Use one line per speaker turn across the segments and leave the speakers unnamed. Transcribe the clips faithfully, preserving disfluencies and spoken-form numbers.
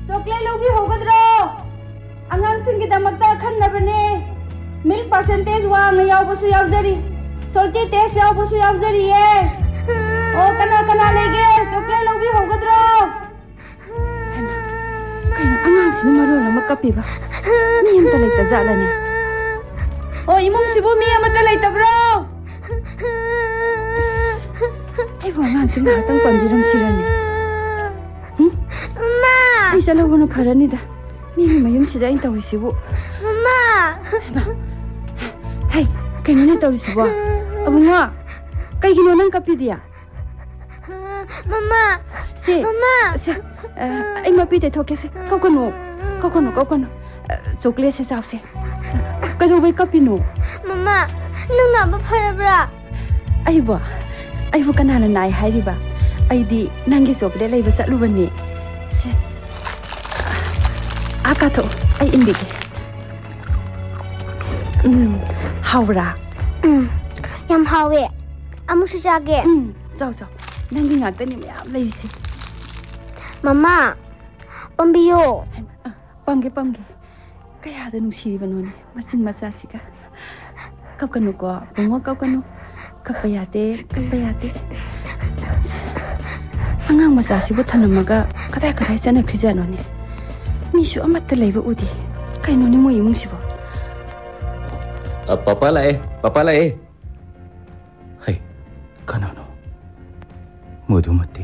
chocolate lobi hogadro angang singgidamakta khannabane milk percentage wang yawbasu yawjari salty taste yawbasu yawjari ye o kana kana lege chocolate lobi hogadro kaino angang sinu marona makapiba mi amta laita jalane o imong sibu mi amta laita bro ai bo angang sinu hatang pandiram sirane
mama
ai salawona pharani da mi mayum sida in tawisibu
mama
hai kaino ne tawisibu abunga kai gino nang kapidia
mama
se
mama
se ai mapi te thoke se kokonu kokonu kokonu chocolate se saw se ka jo bai kapinu
mama nunga ba pharabra
ai bo ai bo kanana nai hairiba ai di nangi chocolate laiba chatlubani se aka tho ai indike um hawra
um yam hawe amusu jage
um jaw jaw nangi ngakta ni mayam laisi
mama pambiyo
pamge pamge kaya da nungsiriba noni masin masa sika kapkanu ko bungo kapkanu kapayate kapayate angang masa sibu thanamaga kadai kadai chana khrijano ni misu amatta leiba udi kaino ni mo imung sibo
papa lae papa lae hai kanano modumati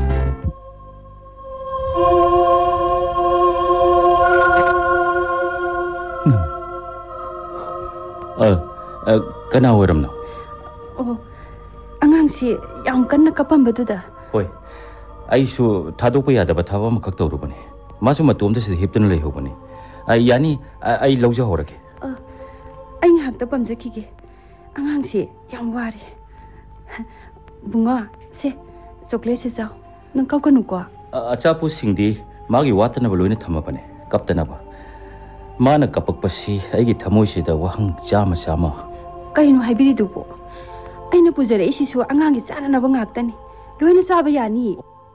Uh, kana waram no.
Oh, angang si yang kanna kapam baduda.
Hoi, ai su thadokpa yadaba thaba ma khak tawrubani. Masu matom da si hiptana lei hobani. Ai yani ai lawja horage.
Uh, ai ngak ta pamjaki ge. Angang si yang wari. Bunga se chocolate se saw. Nang kau kanu ko.
Achapu singdi magi watana ba loina thamabane. Kaptana ba. Mana kapakpasi aigi thamoi sida wahang chama chama.
Kaino haibiri dubo. Aina pujare isisu angangi chana na bangaktani. Loina saba yani.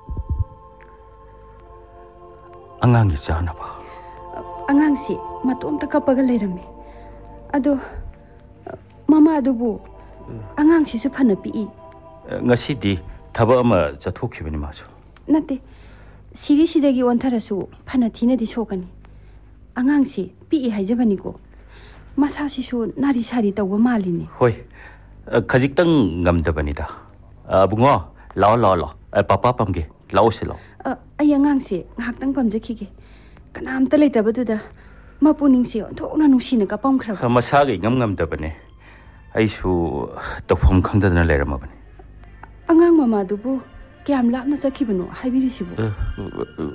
Angangi chana ba.
Angangsi matom ta kapaga leirame. Ado mama adubu angangsi su phana pi.
Ngasidi thaba ama chathokibani masu.
Nate siri sidagi ontharasu phana thina di sokani. Angangsi pi haijabani ko. Masasi su nari sari tawwa malini.
Hoi, khajiktang ngamdabanida. Bungo, lao lao lao. Papa pamge, lao se lao.
Ay angangsi ngaktang pamjakige. Kanamta leitabaduda mapuningsi onthokna nungsina ka pamkhraba.
Masagi ngam ngamdabane. Aisu tawpham khangdana leiramabane.
Angang mama dubu kyam lapna sakhibano haibirisibu.